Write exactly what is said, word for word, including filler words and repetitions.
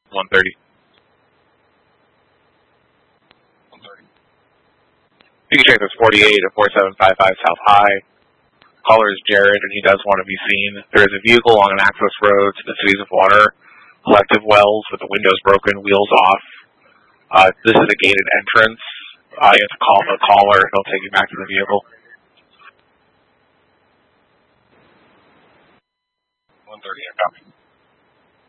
one thirty. one thirty. You can check this forty-eight at four seven five five South High. Caller is Jared, and he does want to be seen. There is a vehicle on an access road to the Cities of Water, Collective Wells, with the windows broken, wheels off. Uh, this is a gated entrance. Uh, you have to call the caller. He'll take you back to the vehicle. one thirty, I copy.